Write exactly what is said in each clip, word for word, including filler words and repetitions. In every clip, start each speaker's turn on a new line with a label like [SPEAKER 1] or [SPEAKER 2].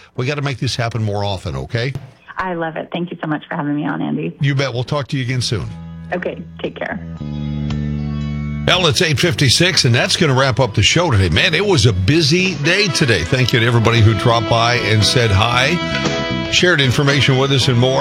[SPEAKER 1] We got to make this happen more often, okay?
[SPEAKER 2] I love it. Thank you so much for having me on, Andy.
[SPEAKER 1] You bet. We'll talk to you again soon.
[SPEAKER 2] Okay, take care.
[SPEAKER 1] Well, it's eight fifty-six, and that's going to wrap up the show today. Man, it was a busy day today. Thank you to everybody who dropped by and said hi, shared information with us, and more.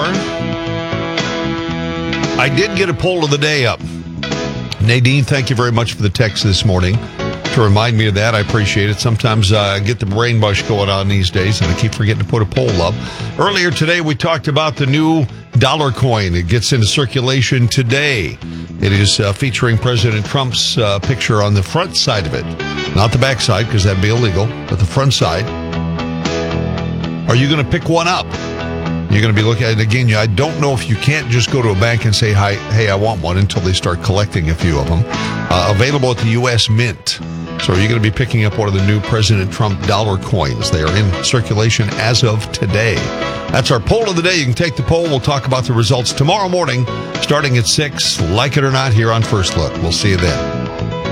[SPEAKER 1] I did get a poll of the day up. Nadine, thank you very much for the text this morning to remind me of that. I appreciate it. Sometimes uh, I get the brain mush going on these days, and I keep forgetting to put a poll up. Earlier today, we talked about the new dollar coin. It gets into circulation today. It is uh, featuring President Trump's uh, picture on the front side of it. Not the back side, because that'd be illegal, but the front side. Are you going to pick one up? You're going to be looking at it again. I don't know if you can't just go to a bank and say, Hi, hey, I want one, until they start collecting a few of them. Uh, available at the U S Mint. So are you going to be picking up one of the new President Trump dollar coins? They are in circulation as of today. That's our poll of the day. You can take the poll. We'll talk about the results tomorrow morning, starting at six, like it or not, here on First Look. We'll see you then.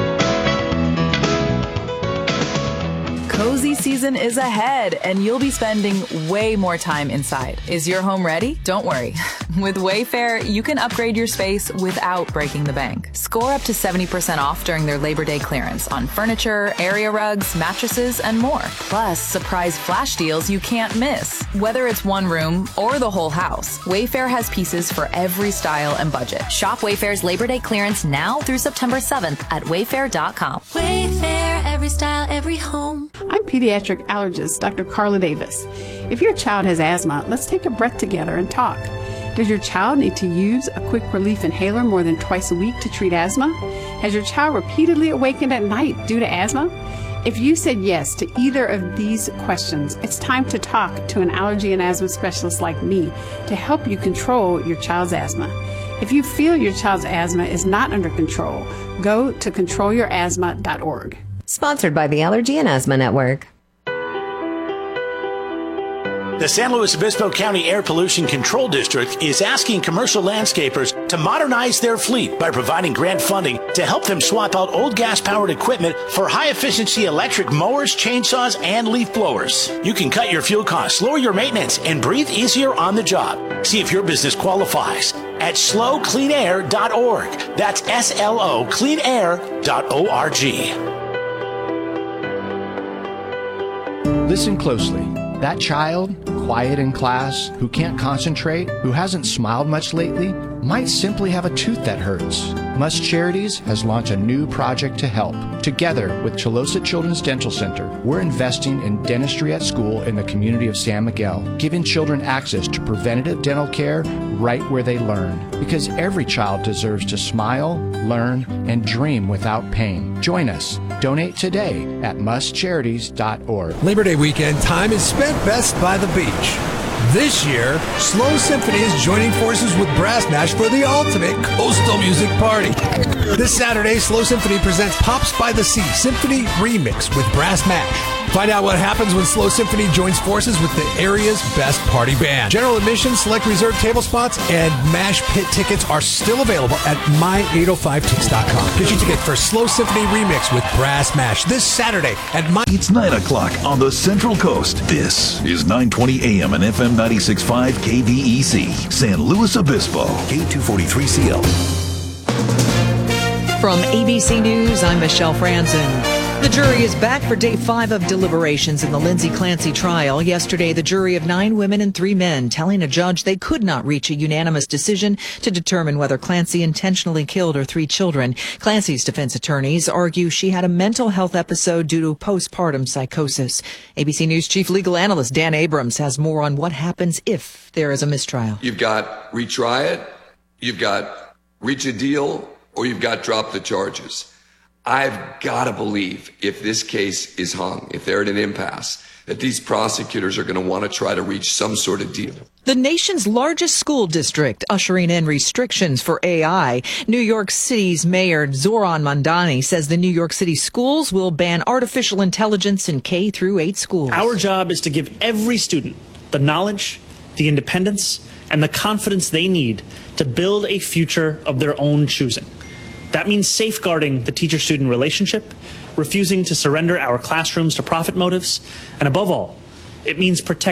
[SPEAKER 3] Cozy season is ahead, and you'll be spending way more time inside. Is your home ready? Don't worry. With Wayfair, you can upgrade your space without breaking the bank. Score up to seventy percent off during their Labor Day clearance on furniture, area rugs, mattresses, and more. Plus, surprise flash deals you can't miss. Whether it's one room or the whole house, Wayfair has pieces for every style and budget.
[SPEAKER 4] Shop Wayfair's Labor Day clearance now through September seventh at wayfair dot com.
[SPEAKER 5] Wayfair, every style, every home.
[SPEAKER 6] I'm pediatric allergist Doctor Carla Davis. If your child has asthma, let's take a breath together and talk. Does your child need to use a quick relief inhaler more than twice a week to treat asthma? Has your child repeatedly awakened at night due to asthma? If you said yes to either of these questions, it's time to talk to an allergy and asthma specialist like me to help you control your child's asthma. If you feel your child's asthma is not under control, go to control your asthma dot org.
[SPEAKER 7] Sponsored by the Allergy and Asthma Network.
[SPEAKER 8] The San Luis Obispo County Air Pollution Control District is asking commercial landscapers to modernize their fleet by providing grant funding to help them swap out old gas-powered equipment for high-efficiency electric mowers, chainsaws, and leaf blowers. You can cut your fuel costs, lower your maintenance, and breathe easier on the job. See if your business qualifies at slow clean air dot org. That's S L O clean air dot org.
[SPEAKER 9] Listen closely. That child, quiet in class, who can't concentrate, who hasn't smiled much lately, might simply have a tooth that hurts. Must Charities has launched a new project to help. Together with Chalosa Children's Dental Center, we're investing in dentistry at school in the community of San Miguel, giving children access to preventative dental care right where they learn. Because every child deserves to smile, learn, and dream without pain. Join us. Donate today at must charities dot org.
[SPEAKER 10] Labor Day weekend time is spent best by the beach. This year, Slow Symphony is joining forces with Brass Mash for the ultimate coastal music party. This Saturday, Slow Symphony presents Pops by the Sea Symphony Remix with Brass Mash. Find out what happens when Slow Symphony joins forces with the area's best party band. General admission, select reserved table spots, and MASH pit tickets are still available at my eight oh five tickets dot com. Get your ticket for Slow Symphony Remix with Brass Mash this Saturday at my...
[SPEAKER 11] It's nine o'clock on the Central Coast. This is nine twenty A M and F M ninety-six point five K V E C, San Luis Obispo, K two forty-three C L.
[SPEAKER 12] From A B C News, I'm Michelle Franzen. The jury is back for day five of deliberations in the Lindsay Clancy trial. Yesterday, the jury of nine women and three men telling a judge they could not reach a unanimous decision to determine whether Clancy intentionally killed her three children. Clancy's defense attorneys argue she had a mental health episode due to postpartum psychosis. A B C News chief legal analyst Dan Abrams has more on what happens if there is a mistrial.
[SPEAKER 13] You've got retry it, you've got reach a deal, or you've got drop the charges. I've got to believe if this case is hung, if they're at an impasse, that these prosecutors are going to want to try to reach some sort of deal.
[SPEAKER 12] The nation's largest school district ushering in restrictions for A I. New York City's Mayor Zoran Mandani says the New York City schools will ban artificial intelligence in K through eight schools.
[SPEAKER 14] Our job is to give every student the knowledge, the independence, and the confidence they need to build a future of their own choosing. That means safeguarding the teacher-student relationship, refusing to surrender our classrooms to profit motives, and above all, it means protecting